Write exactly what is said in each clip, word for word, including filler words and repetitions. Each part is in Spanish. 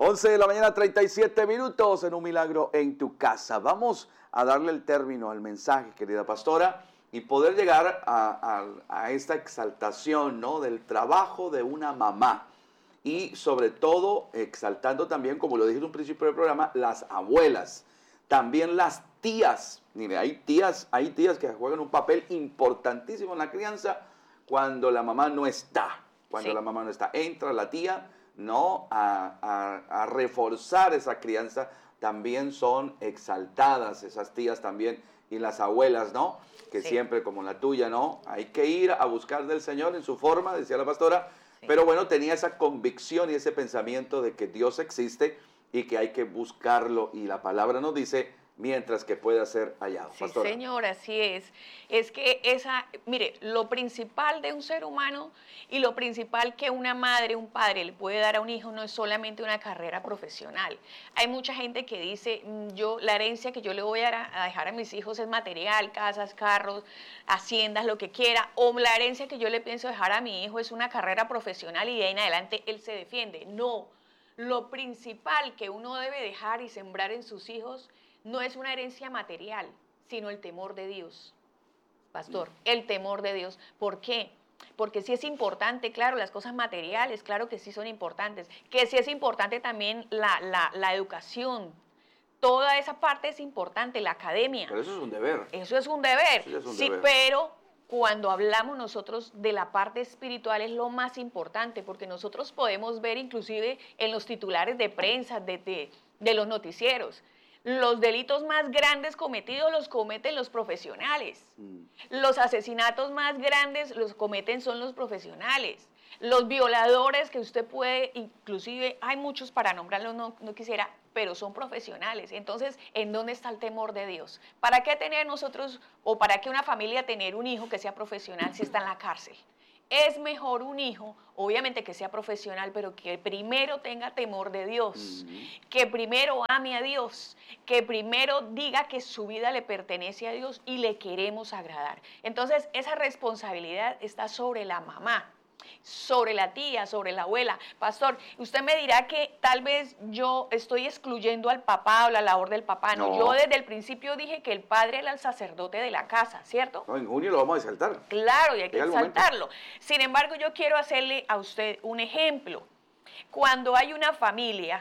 once de la mañana, treinta y siete minutos en Un Milagro en tu Casa. Vamos a darle el término al mensaje, querida pastora, y poder llegar a, a, a esta exaltación, ¿no?, del trabajo de una mamá. Y sobre todo, exaltando también, como lo dije en un principio del programa, las abuelas, también las tías. Mire, hay tías, hay tías que juegan un papel importantísimo en la crianza cuando la mamá no está. Cuando sí. la mamá no está, entra la tía, ¿no?, a, a, a reforzar esa crianza. También son exaltadas esas tías también, y las abuelas, ¿no?, que sí. siempre, como la tuya, ¿no?, hay que ir a buscar del Señor en su forma, decía la pastora, sí. pero bueno, tenía esa convicción y ese pensamiento de que Dios existe y que hay que buscarlo, y la palabra nos dice, mientras que pueda ser hallado. Sí, pastora. Señor, así es. Es que esa, mire, lo principal de un ser humano y lo principal que una madre, un padre le puede dar a un hijo no es solamente una carrera profesional. Hay mucha gente que dice, yo, la herencia que yo le voy a, a dejar a mis hijos es material, casas, carros, haciendas, lo que quiera, o la herencia que yo le pienso dejar a mi hijo es una carrera profesional y de ahí en adelante él se defiende. No, lo principal que uno debe dejar y sembrar en sus hijos no es una herencia material, sino el temor de Dios, pastor, el temor de Dios. ¿Por qué? Porque sí es importante, claro, las cosas materiales, claro que sí son importantes, que sí es importante también la, la, la educación, toda esa parte es importante, la academia. Pero eso es un deber. Eso es un deber, Eso es un sí, deber. pero cuando hablamos nosotros de la parte espiritual es lo más importante, porque nosotros podemos ver inclusive en los titulares de prensa, de, de, de los noticieros, los delitos más grandes cometidos los cometen los profesionales. Mm. Los asesinatos más grandes los cometen son los profesionales. Los violadores que usted puede, inclusive hay muchos para nombrarlos, no, no quisiera, pero son profesionales. Entonces, ¿en dónde está el temor de Dios? ¿Para qué tener nosotros, o para qué una familia tener un hijo que sea profesional si está en la cárcel? Es mejor un hijo, obviamente que sea profesional, pero que primero tenga temor de Dios, uh-huh. que primero ame a Dios, que primero diga que su vida le pertenece a Dios y le queremos agradar. Entonces, esa responsabilidad está sobre la mamá, sobre la tía, sobre la abuela. Pastor, usted me dirá que tal vez yo estoy excluyendo al papá o la labor del papá. No, no. Yo desde el principio dije que el padre era el sacerdote de la casa, ¿cierto? No, en junio lo vamos a exaltar. Claro, y hay que exaltarlo. Sin embargo, yo quiero hacerle a usted un ejemplo. Cuando hay una familia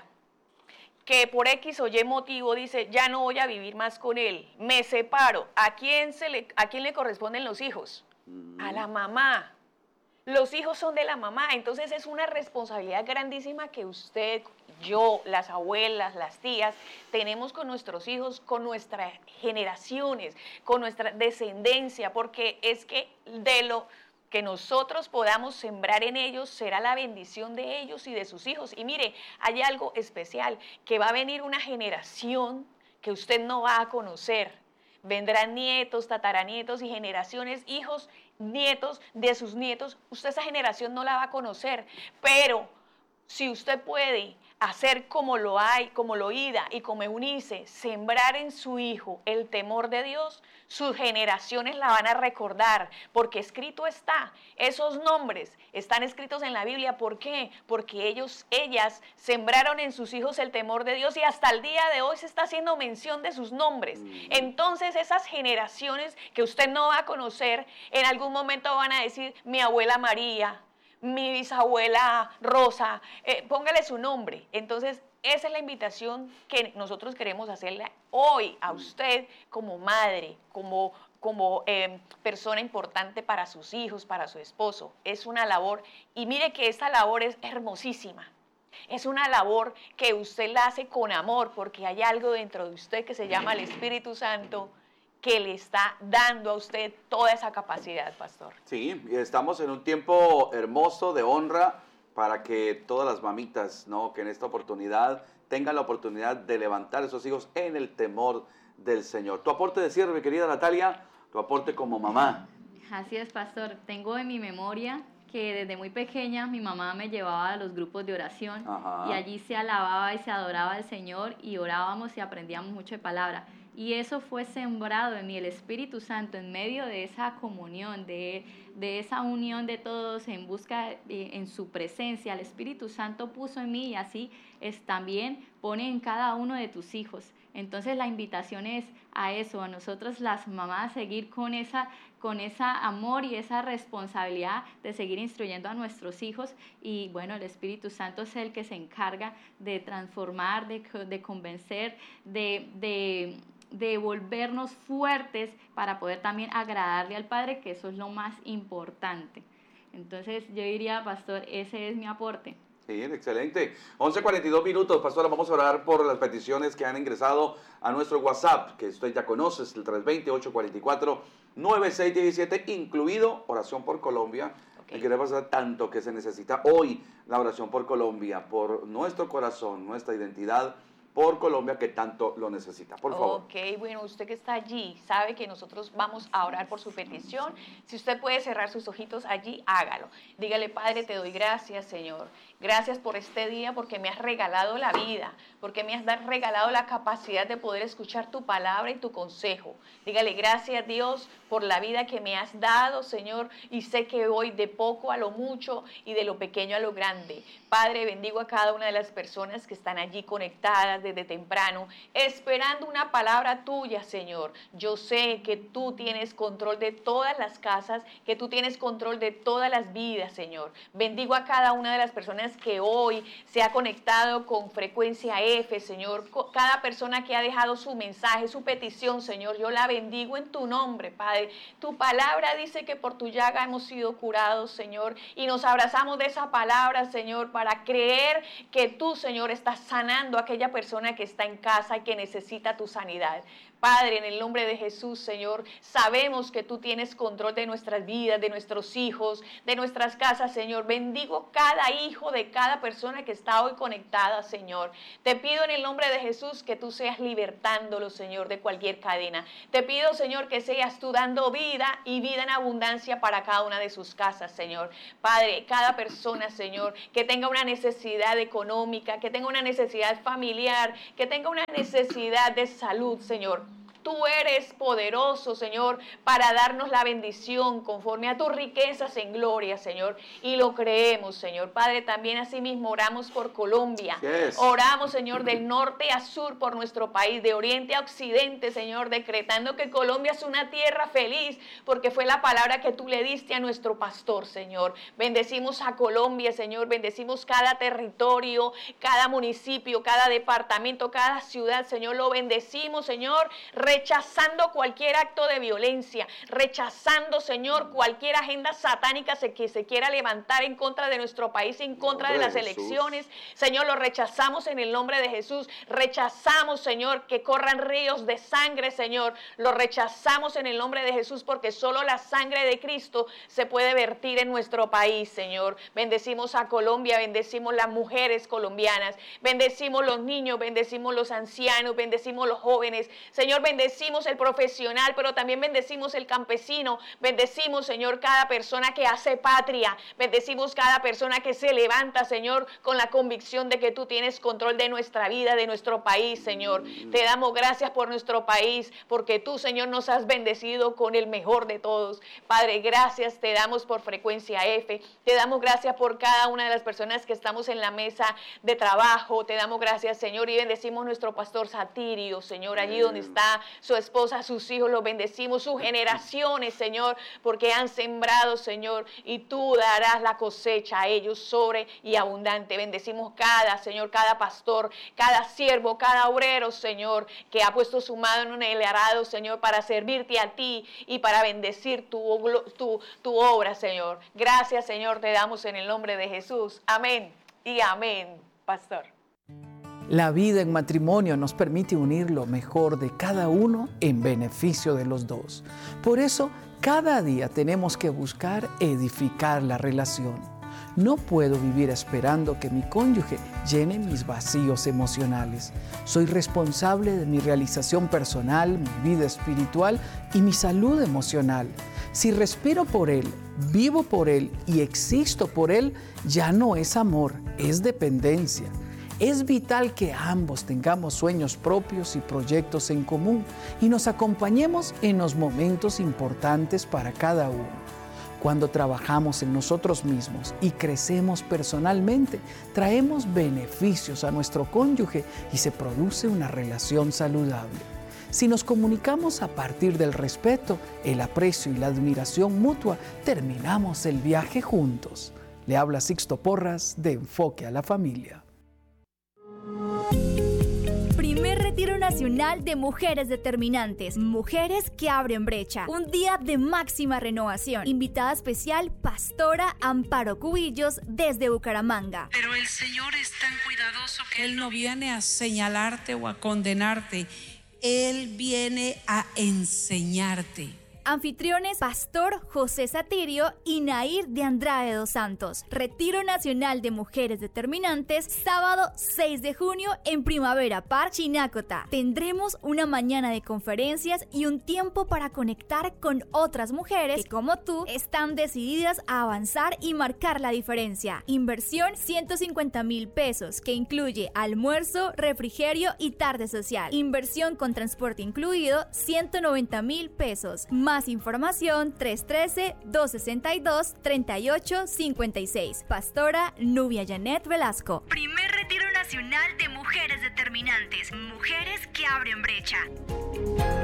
que por X o Y motivo dice, ya no voy a vivir más con él, me separo, ¿a quién, se le, a quién le corresponden los hijos? Mm. A la mamá. Los hijos son de la mamá, entonces es una responsabilidad grandísima que usted, yo, las abuelas, las tías, tenemos con nuestros hijos, con nuestras generaciones, con nuestra descendencia, porque es que de lo que nosotros podamos sembrar en ellos será la bendición de ellos y de sus hijos. Y mire, hay algo especial, que va a venir una generación que usted no va a conocer. Vendrán nietos, tataranietos y generaciones, hijos, nietos de sus nietos. Usted esa generación no la va a conocer, pero si usted puede hacer como lo hay, como lo Ida y como Eunice, sembrar en su hijo el temor de Dios, sus generaciones la van a recordar, porque escrito está, esos nombres están escritos en la Biblia. ¿Por qué? Porque ellos, ellas sembraron en sus hijos el temor de Dios y hasta el día de hoy se está haciendo mención de sus nombres. Entonces esas generaciones que usted no va a conocer, en algún momento van a decir, mi abuela María, mi bisabuela Rosa, eh, póngale su nombre. Entonces, esa es la invitación que nosotros queremos hacerle hoy a usted como madre, como, como eh, persona importante para sus hijos, para su esposo. Es una labor, y mire que esta labor es hermosísima. Es una labor que usted la hace con amor, porque hay algo dentro de usted que se llama el Espíritu Santo, que le está dando a usted toda esa capacidad, pastor. Sí, y estamos en un tiempo hermoso de honra para que todas las mamitas, ¿no?, que en esta oportunidad tengan la oportunidad de levantar a esos hijos en el temor del Señor. Tu aporte de cierre, mi querida Natalia, tu aporte como mamá. Así es, pastor. Tengo en mi memoria que desde muy pequeña mi mamá me llevaba a los grupos de oración. Ajá. Y allí se alababa y se adoraba al Señor y orábamos y aprendíamos mucho de palabra. Y eso fue sembrado en mí, el Espíritu Santo, en medio de esa comunión, de, de esa unión de todos en busca, de, en su presencia. El Espíritu Santo puso en mí y así es, también pone en cada uno de tus hijos. Entonces la invitación es a eso, a nosotros las mamás, seguir con esa, con esa amor y esa responsabilidad de seguir instruyendo a nuestros hijos. Y bueno, el Espíritu Santo es el que se encarga de transformar, de, de convencer, de... de de volvernos fuertes para poder también agradarle al Padre, que eso es lo más importante. Entonces yo diría, pastor, ese es mi aporte. Bien, excelente. once cuarenta y dos minutos, pastora, vamos a orar por las peticiones que han ingresado a nuestro WhatsApp, que usted ya conoce, es el tres dos cero, ocho cuatro cuatro, nueve seis uno siete, incluido oración por Colombia. Okay. Que le pasa tanto que se necesita hoy la oración por Colombia, por nuestro corazón, nuestra identidad, por Colombia, que tanto lo necesita. Por favor. Ok, bueno, usted que está allí sabe que nosotros vamos a orar por su petición. Si usted puede cerrar sus ojitos allí, hágalo. Dígale, Padre, te doy gracias, Señor. Gracias por este día, porque me has regalado la vida, porque me has regalado la capacidad de poder escuchar tu palabra y tu consejo. Dígale, gracias, Dios, por la vida que me has dado, Señor, y sé que voy de poco a lo mucho y de lo pequeño a lo grande. Padre, bendigo a cada una de las personas que están allí conectadas desde temprano, esperando una palabra tuya, Señor. Yo sé que tú tienes control de todas las casas, que tú tienes control de todas las vidas, Señor. Bendigo a cada una de las personas que hoy se ha conectado con Frecuencia F, Señor. Cada persona que ha dejado su mensaje, su petición, Señor, yo la bendigo en tu nombre, Padre. Tu palabra dice que por tu llaga hemos sido curados, Señor, y nos abrazamos de esa palabra, Señor, para creer que tú, Señor, estás sanando a aquella persona que está en casa y que necesita tu sanidad. Padre, en el nombre de Jesús, Señor, sabemos que tú tienes control de nuestras vidas, de nuestros hijos, de nuestras casas, Señor. Bendigo cada hijo de cada persona que está hoy conectada, Señor. Te pido en el nombre de Jesús que tú seas libertándolo, Señor, de cualquier cadena. Te pido, Señor, que seas tú dando vida y vida en abundancia para cada una de sus casas, Señor. Padre, cada persona, Señor, que tenga una necesidad económica, que tenga una necesidad familiar, que tenga una necesidad de salud, Señor. Tú eres poderoso, Señor, para darnos la bendición conforme a tus riquezas en gloria, Señor. Y lo creemos, Señor. Padre, también así mismo oramos por Colombia. Yes. Oramos, Señor, del norte a sur por nuestro país, de oriente a occidente, Señor, decretando que Colombia es una tierra feliz, porque fue la palabra que tú le diste a nuestro pastor, Señor. Bendecimos a Colombia, Señor. Bendecimos cada territorio, cada municipio, cada departamento, cada ciudad, Señor. Lo bendecimos, Señor. Rechazando cualquier acto de violencia, rechazando, Señor, cualquier agenda satánica que se quiera levantar en contra de nuestro país, en contra de las elecciones. Señor, lo rechazamos en el nombre de Jesús. Rechazamos, Señor, que corran ríos de sangre, Señor. Lo rechazamos en el nombre de Jesús, porque solo la sangre de Cristo se puede vertir en nuestro país, Señor. Bendecimos a Colombia, bendecimos las mujeres colombianas, bendecimos los niños, bendecimos los ancianos, bendecimos los jóvenes. Señor, bendecimos Bendecimos el profesional, pero también bendecimos el campesino. Bendecimos, Señor, cada persona que hace patria. Bendecimos cada persona que se levanta, Señor, con la convicción de que tú tienes control de nuestra vida, de nuestro país, Señor. Te damos gracias por nuestro país, porque tú, Señor, nos has bendecido con el mejor de todos. Padre, gracias te damos por Frecuencia F. Te damos gracias por cada una de las personas que estamos en la mesa de trabajo. Te damos gracias, Señor, y bendecimos nuestro pastor Satirio, Señor, allí donde está su esposa, sus hijos, los bendecimos, sus generaciones, Señor, porque han sembrado, Señor, y tú darás la cosecha a ellos sobre y abundante. Bendecimos cada, Señor, cada pastor, cada siervo, cada obrero, Señor, que ha puesto su mano en el arado, Señor, para servirte a ti y para bendecir tu, tu, tu obra, Señor. Gracias, Señor, te damos en el nombre de Jesús. Amén y amén, pastor. La vida en matrimonio nos permite unir lo mejor de cada uno en beneficio de los dos. Por eso, cada día tenemos que buscar edificar la relación. No puedo vivir esperando que mi cónyuge llene mis vacíos emocionales. Soy responsable de mi realización personal, mi vida espiritual y mi salud emocional. Si respiro por él, vivo por él y existo por él, ya no es amor, es dependencia. Es vital que ambos tengamos sueños propios y proyectos en común y nos acompañemos en los momentos importantes para cada uno. Cuando trabajamos en nosotros mismos y crecemos personalmente, traemos beneficios a nuestro cónyuge y se produce una relación saludable. Si nos comunicamos a partir del respeto, el aprecio y la admiración mutua, terminamos el viaje juntos. Le habla Sixto Porras de Enfoque a la Familia. Primer Retiro Nacional de Mujeres Determinantes. Mujeres que abren brecha. Un día de máxima renovación. Invitada especial, Pastora Amparo Cubillos desde Bucaramanga. Pero el Señor es tan cuidadoso que Él no viene a señalarte o a condenarte. Él viene a enseñarte. Anfitriones, Pastor José Satirio y Nair de Andrade dos Santos. Retiro Nacional de Mujeres Determinantes, sábado seis de junio en Primavera Park, Chinacota. Tendremos una mañana de conferencias y un tiempo para conectar con otras mujeres que, como tú, están decididas a avanzar y marcar la diferencia. Inversión ciento cincuenta mil pesos, que incluye almuerzo, refrigerio y tarde social. Inversión con transporte incluido, ciento noventa mil pesos. Más Más información, tres uno tres, dos seis dos, tres ocho cinco seis. Pastora Nubia Janet Velasco. Primer Retiro Nacional de Mujeres Determinantes. Mujeres que abren brecha.